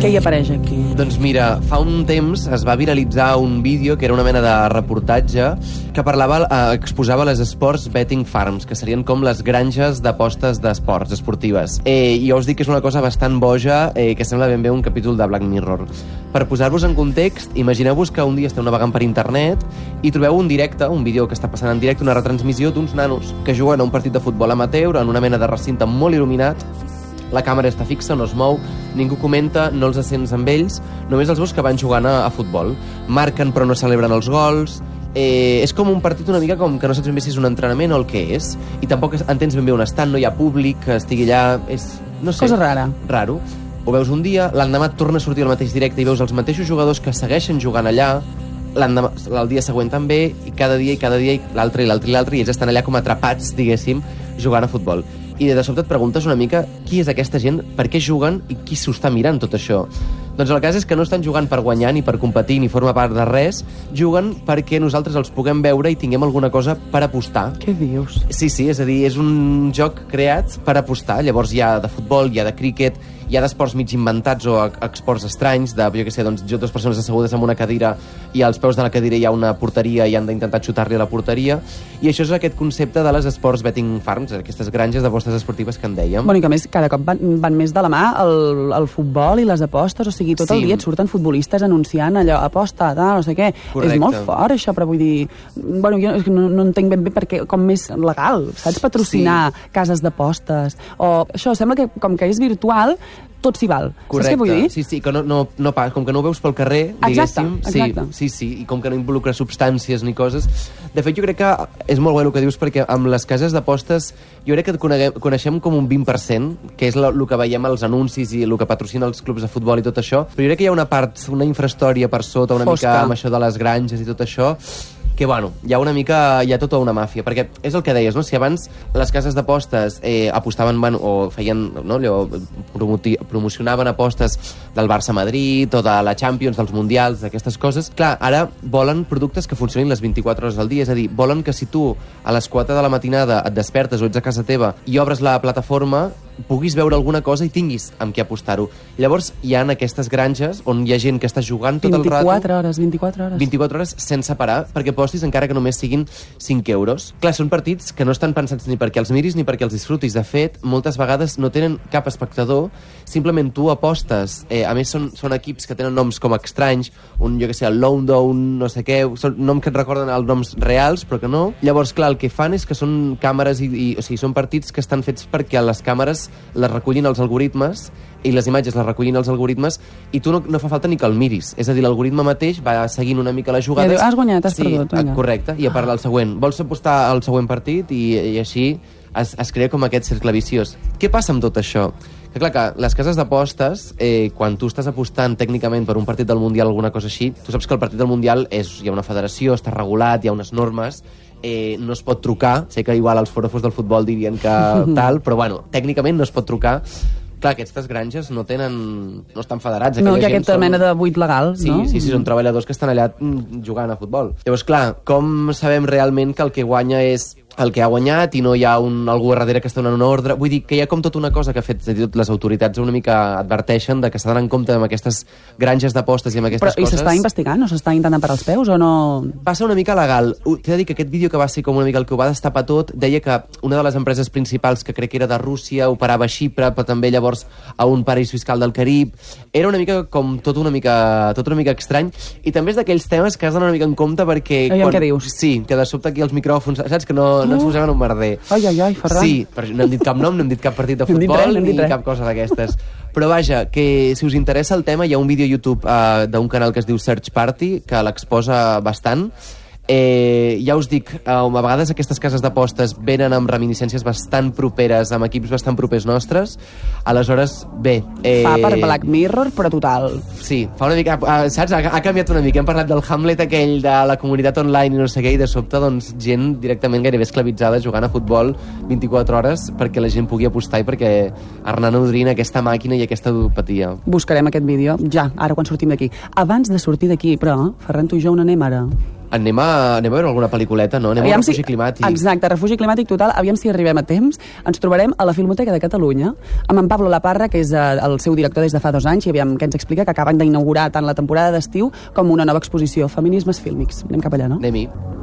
Què hi apareix aquí? Doncs mira, fa un temps es va viralitzar un vídeo que era una mena de reportatge que exposava les Sports Betting Farms, que serien com les granges d'apostes d'esports, esportives. I jo us dic que és una cosa bastant boja, que sembla ben bé un capítol de Black Mirror. Per posar-vos en context, imagineu-vos que un dia esteu navegant per internet i trobeu un directe, un vídeo que està passant en directe, una retransmissió d'uns nanos que juguen a un partit de futbol amateur en una mena de recinte molt il·luminat. La càmera està fixa, no es mou, ningú comenta, no els sents amb ells, només els veus que van jugant a futbol. Marquen però no celebren els gols. És com un partit una mica com que no saps ben bé si és un entrenament o el que és, i tampoc entens ben bé on estan, no hi ha públic que estigui allà, és, no sé, cosa rara. Raro. Ho veus un dia, l'endemà torna a sortir al mateix directe i veus els mateixos jugadors que segueixen jugant allà, el dia següent també, i cada dia, i l'altre, i ells estan allà com atrapats, diguéssim, jugant a futbol. I de sobte et preguntes una mica qui és aquesta gent, per què juguen i qui s'ho està mirant tot això. Doncs el cas és que no estan jugant per guanyar ni per competir ni formar part de res, juguen perquè nosaltres els puguem veure i tinguem alguna cosa per apostar. Què dius? Sí, és a dir, és un joc creat per apostar. Llavors hi ha de futbol, hi ha de críquet, hi ha d'esports mig inventats o esports estranys, de, jo què sé, doncs, dues persones assegudes en una cadira i als peus de la cadira hi ha una porteria i han d'intentar xutar-li a la porteria, i això és aquest concepte de les Sports Betting Farms, aquestes granges d'apostes esportives que en dèiem. Bueno, i que a més cada cop van més de la mà el futbol i les apostes, o sigui, tot el dia et surten futbolistes anunciant allò, aposta, tal, no sé què. Correcte. És molt fort això, però vull dir... Bueno, jo no entenc ben bé perquè com més legal, saps? Patrocinar cases d'apostes, o això sembla que com que és virtual tot s'hi val. Correcte. Saps què vull dir? Sí, que com que no ho veus pel carrer, diguéssim. Exacte. Sí, i com que no involucra substàncies ni coses. De fet, jo crec que és molt bé el que dius, perquè amb les cases d'apostes jo crec que coneixem com un 20%, que és el que veiem als anuncis i el que patrocina els clubs de futbol i tot això, però jo crec que hi ha una part, una infrahistòria per sota, una mica amb això de les granges i tot això, que, bueno, hi ha tota una màfia, perquè és el que deies, no? Si abans les cases d'apostes apostaven, o feien, no, promocionaven apostes del Barça-Madrid o de la Champions, dels Mundials, d'aquestes coses, clar, ara volen productes que funcionin les 24 hores al dia, és a dir, volen que si tu a les 4 de la matinada et despertes o ets a casa teva i obres la plataforma, puguis veure alguna cosa i tinguis amb què apostar-ho. Llavors hi ha aquestes granges on hi ha gent que està jugant tot el rato. 24 hores sense parar, perquè apostis encara que només siguin 5 euros. Clar, són partits que no estan pensats ni perquè els miris ni perquè els disfrutis. De fet, moltes vegades no tenen cap espectador, simplement tu apostes. A més, són equips que tenen noms com estranys, jo que sé, el London, no sé què, són noms que et recorden els noms reals, però que no. Llavors, clar, el que fan és que són càmeres o sigui, són partits que estan fets perquè les càmeres les recullin els algoritmes i les imatges les recullin els algoritmes i tu no fa falta ni que el miris. És a dir, l'algoritme mateix va seguint una mica les jugades. Diu, has guanyat, has perdut. Sí, correcte, i a part del següent. Vols apostar al següent partit i així es crea com aquest cercle viciós. Què passa amb tot això? Que clar, que les cases d'apostes, quan tu estàs apostant tècnicament per un partit del Mundial o alguna cosa així, tu saps que el partit del Mundial hi ha una federació, està regulat, hi ha unes normes, no es pot trucar. Sé que igual els forofos del futbol dirien que tal, però bueno, tècnicament no es pot trucar. Clar, aquestes granges no estan federats. No, hi ha aquesta mena de buit legal, no? Sí, són treballadors que estan allà jugant a futbol. Llavors, clar, com sabem realment que el que guanya és el que ha guanyat i no hi ha algú darrere que està donant una ordre? Vull dir que hi ha com tota una cosa que ha fet les autoritats una mica adverteixen de que s'ha d'anar en compte amb aquestes granges d'apostes i amb aquestes coses. I s'està investigant o s'està intentant parar els peus o no? Va ser una mica legal. T'he de dir que aquest vídeo que va ser com una mica el que ho va destapar tot, deia que una de les empreses principals, que crec que era de Rússia, operava a Xipre, però també llavors a un paraís fiscal del Carib. Era una mica com tot una mica estrany, i també és d'aquells temes que has d'anar una mica en compte perquè... Què dius? Sí, que de sobte aquí els micròfons, saps, que no ens posaven un merder. Ai, Ferran. Sí, però no hem dit cap nom, no hem dit cap partit de futbol ni cap cosa d'aquestes. Però vaja, que si us interessa el tema, hi ha un vídeo a YouTube d'un canal que es diu Search Party, que l'exposa bastant. Ja us dic, a vegades aquestes cases d'apostes venen amb reminiscències bastant properes, amb equips bastant propers nostres. Aleshores, bé... Fa per Black Mirror, però total. Sí, fa una mica... Saps? Ha canviat una mica. Hem parlat del Hamlet aquell de la comunitat online i no sé què, i de sobte, doncs, gent directament gairebé esclavitzada jugant a futbol 24 hores perquè la gent pugui apostar i perquè anar nodrint aquesta màquina i aquesta ludopatia. Buscarem aquest vídeo, ja, ara quan sortim d'aquí. Abans de sortir d'aquí, però, Ferran, tu i jo on anem ara? Anem a veure alguna pel·lículeta, no? Anem a Refugi Climàtic. Exacte, Refugi Climàtic total. Aviam si arribem a temps. Ens trobarem a la Filmoteca de Catalunya amb en Pablo Laparra, que és el seu director des de fa 2 anys, i aviam què ens explica, que acaben d'inaugurar tant la temporada d'estiu com una nova exposició, Feminismes Fílmics. Anem cap allà, no? Anem-hi.